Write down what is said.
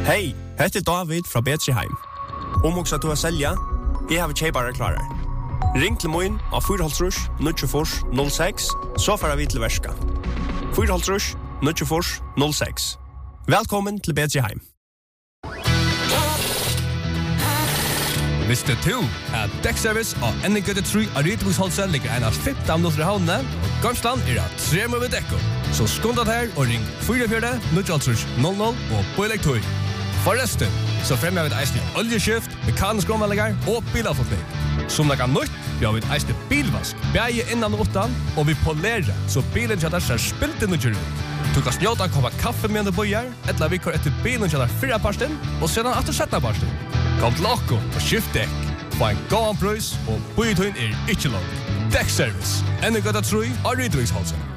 Hej, heter David fra Betriheim. Om också att du har sälja, jag har köpare klarar. Ring till mig av 4,5 06, så får vi till värska. 4,5 06. Välkommen till Betriheim. Visste du at Deckservice og NG3 av Rydviksholsen ligger enast 15 minutter i havnene, og Gamsland at 3 med dekko. Så skånda her og ring 44-00 og på elektroi. Forresten, så fremmer vi et eisende oljeskift, mekanisk omvallinger og bilavforkning. Som det kan nytt, vi har et eisende bilvask, beie innan og utan, og vi polerer, så bilen kjadar ser spilt inn og kjører. Du kan snjåta koppa kaffe med en bøyer, eller vi kör etter bilen kjadar 4 parsten, og sedan etter 17 parsten. Kom til okko og skift dekk. Få en god pris, og bøyetøyen ikke langt. Deckservice. NG3 av Rydviksholsen.